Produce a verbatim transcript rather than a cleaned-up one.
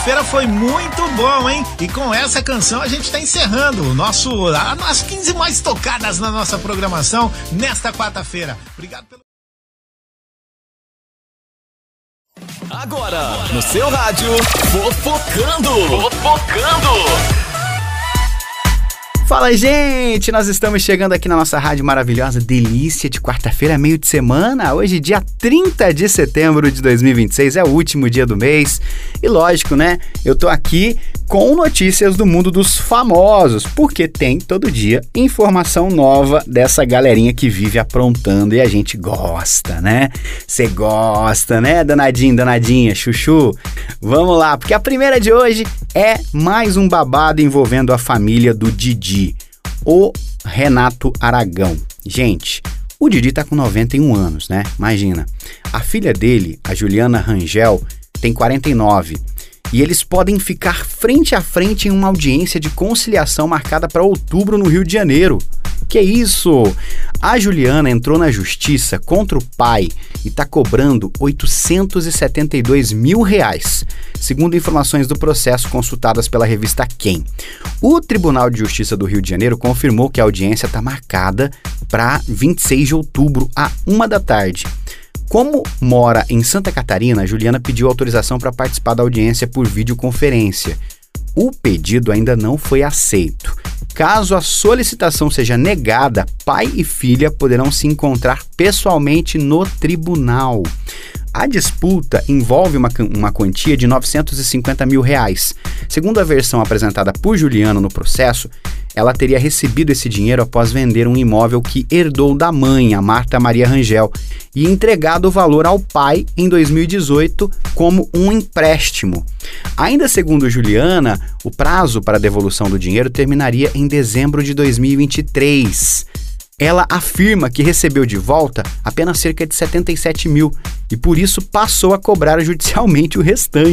quarta-feira foi muito bom, hein? E com essa canção a gente tá encerrando o nosso, as quinze mais tocadas na nossa programação nesta quarta-feira. Obrigado pelo... Agora, no seu rádio, Fofocando! Fofocando! Fala, gente! Nós estamos chegando aqui na nossa rádio maravilhosa, delícia de quarta-feira, meio de semana. Hoje, dia trinta de setembro de dois mil e vinte e seis, é o último dia do mês. E lógico, né? Eu tô aqui com notícias do mundo dos famosos, porque tem todo dia informação nova dessa galerinha que vive aprontando e a gente gosta, né? Você gosta, né, danadinho, danadinha, chuchu? Vamos lá, porque a primeira de hoje é mais um babado envolvendo a família do Didi, o Renato Aragão. Gente, o Didi tá com noventa e um anos, né? Imagina. A filha dele, a Juliana Rangel, tem quarenta e nove. E eles podem ficar frente a frente em uma audiência de conciliação marcada para outubro no Rio de Janeiro. Que isso? A Juliana entrou na justiça contra o pai e está cobrando oitocentos e setenta e dois mil reais, segundo informações do processo consultadas pela revista Quem. O Tribunal de Justiça do Rio de Janeiro confirmou que a audiência está marcada para vinte e seis de outubro, à uma da tarde. Como mora em Santa Catarina, a Juliana pediu autorização para participar da audiência por videoconferência. O pedido ainda não foi aceito. Caso a solicitação seja negada, pai e filha poderão se encontrar pessoalmente no tribunal. A disputa envolve uma, uma quantia de novecentos e cinquenta mil reais. Segundo a versão apresentada por Juliana no processo, ela teria recebido esse dinheiro após vender um imóvel que herdou da mãe, a Marta Maria Rangel, e entregado o valor ao pai em dois mil e dezoito como um empréstimo. Ainda segundo Juliana, o prazo para a devolução do dinheiro terminaria em dezembro de dois mil e vinte e três. Ela afirma que recebeu de volta apenas cerca de setenta e sete mil e por isso passou a cobrar judicialmente o restante.